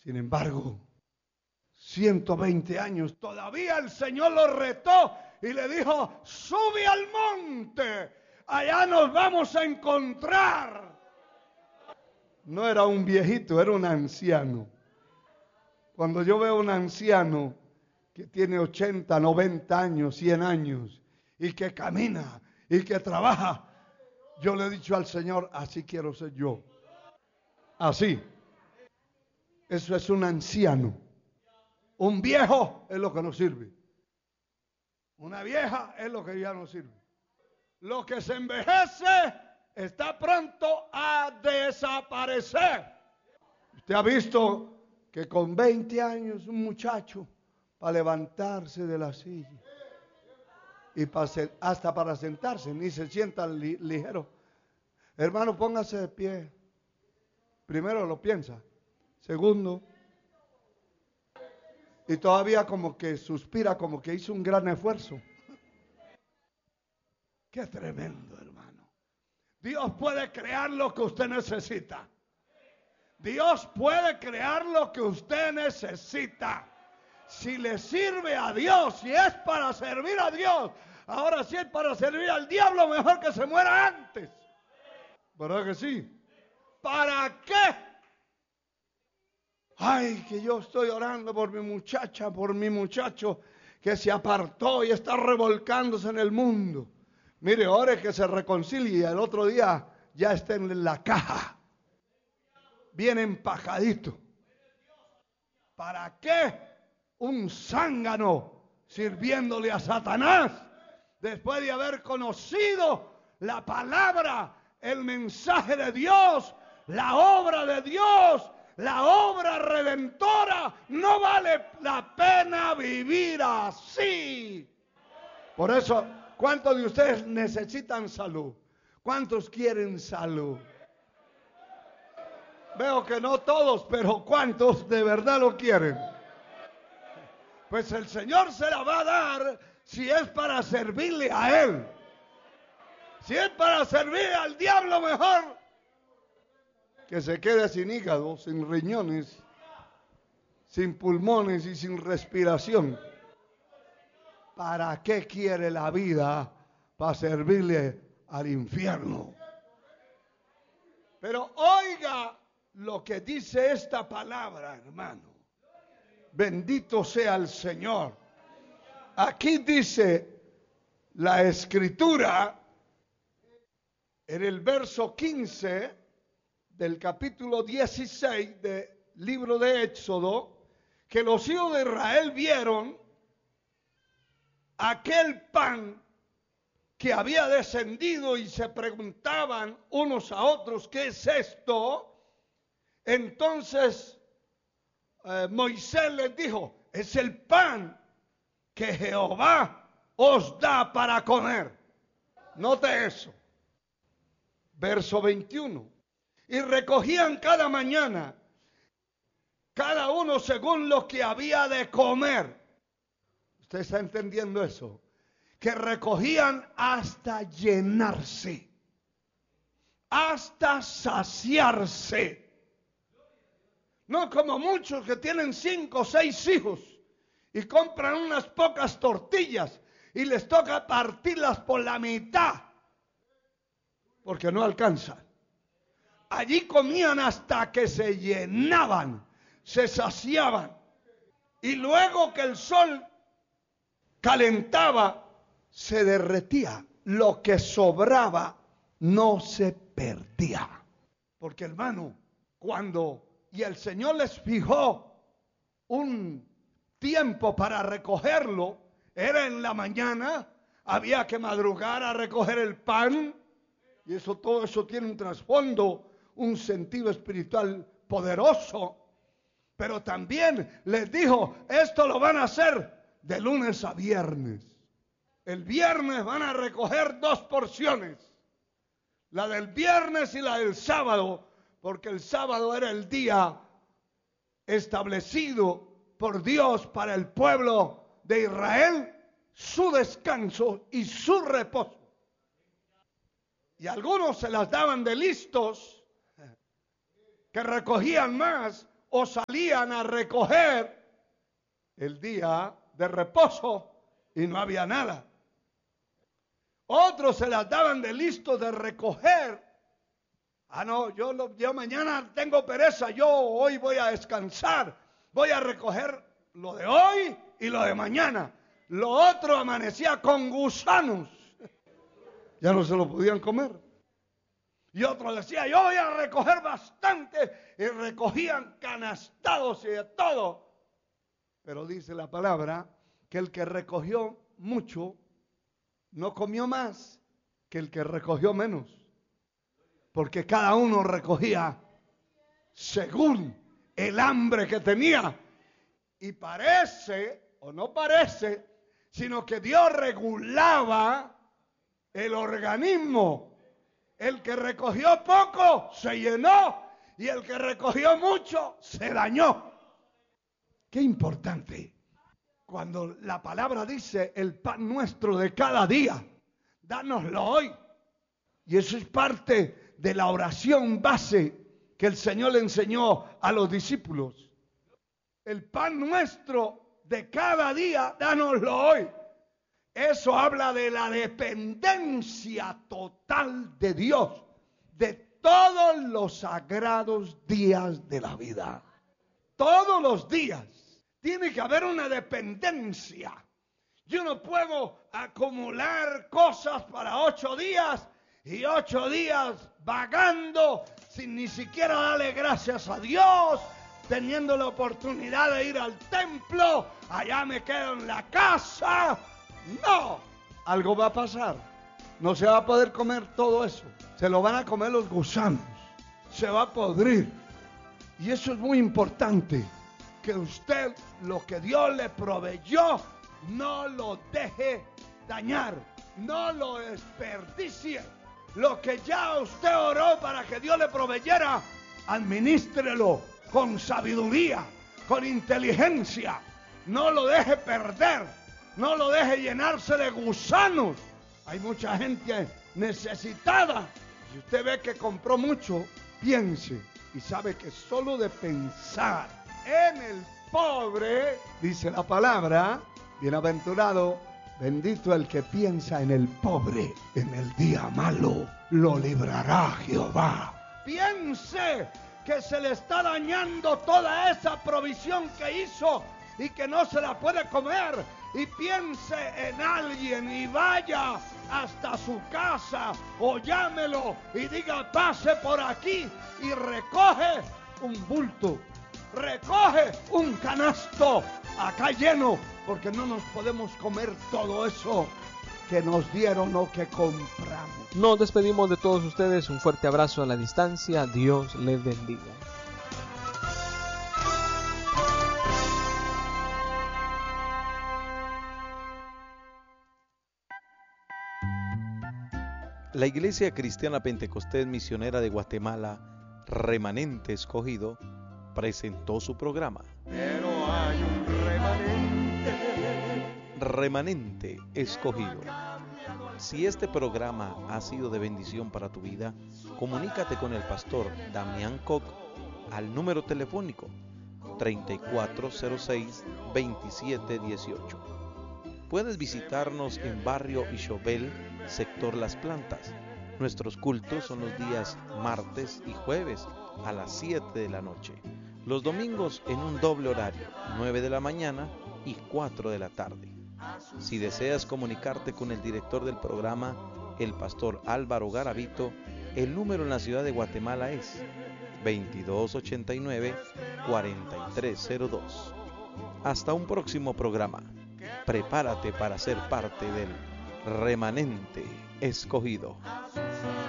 Sin embargo, 120 años, todavía el Señor lo retó y le dijo, sube al monte, allá nos vamos a encontrar. No era un viejito, era un anciano. Cuando yo veo un anciano que tiene 80, 90 años, 100 años, y que camina y que trabaja, yo le he dicho al Señor, así quiero ser yo. Así. Eso es un anciano. Un viejo es lo que no sirve. Una vieja es lo que ya no sirve. Lo que se envejece está pronto a desaparecer. Usted ha visto que con 20 años un muchacho, para levantarse de la silla y hasta para sentarse, ni se sienta ligero. Hermano, póngase de pie. Primero lo piensa. Segundo, y todavía como que suspira, como que hizo un gran esfuerzo. Qué tremendo, hermano. Dios puede crear lo que usted necesita. Dios puede crear lo que usted necesita. Si le sirve a Dios, si es para servir a Dios. Ahora, si es para servir al diablo, mejor que se muera antes. ¿Verdad que sí? ¿Para qué? Ay, que yo estoy orando por mi muchacha, por mi muchacho que se apartó y está revolcándose en el mundo. Mire, ore que se reconcilie y el otro día ya está en la caja. Bien empajadito. ¿Para qué un zángano sirviéndole a Satanás después de haber conocido la palabra, el mensaje de Dios, la obra de Dios? La obra redentora, no vale la pena vivir así. Por eso, ¿cuántos de ustedes necesitan salud? ¿Cuántos quieren salud? Veo que no todos, pero ¿cuántos de verdad lo quieren? Pues el Señor se la va a dar si es para servirle a Él. Si es para servir al diablo, mejor que se quede sin hígado, sin riñones, sin pulmones y sin respiración. ¿Para qué quiere la vida? Para servirle al infierno. Pero oiga lo que dice esta palabra, hermano. Bendito sea el Señor. Aquí dice la Escritura, en el verso 15 del capítulo 16 del libro de Éxodo, que los hijos de Israel vieron aquel pan que había descendido y se preguntaban unos a otros, ¿qué es esto? Entonces Moisés les dijo, es el pan que Jehová os da para comer. Note eso. Verso 21. Y recogían cada mañana, cada uno según lo que había de comer. ¿Usted está entendiendo eso? Que recogían hasta llenarse, hasta saciarse. No como muchos que tienen 5 o 6 hijos y compran unas pocas tortillas y les toca partirlas por la mitad porque no alcanzan. Allí comían hasta que se llenaban, se saciaban. Y luego que el sol calentaba, se derretía. Lo que sobraba no se perdía. Porque, hermano, y el Señor les fijó un tiempo para recogerlo, era en la mañana, había que madrugar a recoger el pan. Y todo eso tiene un trasfondo, un sentido espiritual poderoso. Pero también les dijo, esto lo van a hacer de lunes a viernes. El viernes van a recoger 2 porciones. La del viernes y la del sábado, porque el sábado era el día establecido por Dios para el pueblo de Israel, su descanso y su reposo. Y algunos se las daban de listos, que recogían más, o salían a recoger el día de reposo y no había nada. Otros se las daban de listos de recoger. No, yo mañana tengo pereza, yo hoy voy a descansar, voy a recoger lo de hoy y lo de mañana. Lo otro amanecía con gusanos, ya no se lo podían comer. Y otro decía, yo voy a recoger bastante, y recogían canastados y de todo. Pero dice la palabra que el que recogió mucho no comió más que el que recogió menos. Porque cada uno recogía según el hambre que tenía. Y parece, o no parece, sino que Dios regulaba el organismo. El que recogió poco se llenó y el que recogió mucho se dañó. Qué importante. Cuando la palabra dice el pan nuestro de cada día, dánoslo hoy. Y eso es parte de la oración base que el Señor le enseñó a los discípulos. El pan nuestro de cada día, dánoslo hoy. Eso habla de la dependencia total de Dios, de todos los sagrados días de la vida. Todos los días tiene que haber una dependencia. Yo no puedo acumular cosas para 8 días y 8 días vagando sin ni siquiera darle gracias a Dios, teniendo la oportunidad de ir al templo, allá me quedo en la casa. No, algo va a pasar. No se va a poder comer todo eso. Se lo van a comer los gusanos. Se va a podrir. Y eso es muy importante, que usted lo que Dios le proveyó no lo deje dañar, no lo desperdicie. Lo que ya usted oró para que Dios le proveyera, administrelo con sabiduría, con inteligencia. No lo deje perder, no lo deje llenarse de gusanos. Hay mucha gente necesitada. Si usted ve que compró mucho, piense y sabe que solo de pensar en el pobre, dice la palabra, bienaventurado, bendito el que piensa en el pobre, en el día malo lo librará Jehová. Piense que se le está dañando toda esa provisión que hizo y que no se la puede comer. Y piense en alguien y vaya hasta su casa o llámelo y diga, pase por aquí y recoge un bulto, recoge un canasto acá lleno, porque no nos podemos comer todo eso que nos dieron o que compramos. Nos despedimos de todos ustedes, un fuerte abrazo a la distancia, Dios les bendiga. La Iglesia Cristiana Pentecostés Misionera de Guatemala, Remanente Escogido, presentó su programa. Pero hay un Remanente Escogido. Si este programa ha sido de bendición para tu vida, comunícate con el pastor Damián Koch al número telefónico 3406-2718. Puedes visitarnos en Barrio Ixobel, sector Las Plantas. Nuestros cultos son los días martes y jueves a las 7 de la noche. Los domingos en un doble horario, 9 de la mañana y 4 de la tarde. Si deseas comunicarte con el director del programa, el pastor Álvaro Garavito, el número en la ciudad de Guatemala es 2289-4302. Hasta un próximo programa. Prepárate para ser parte del Remanente Escogido.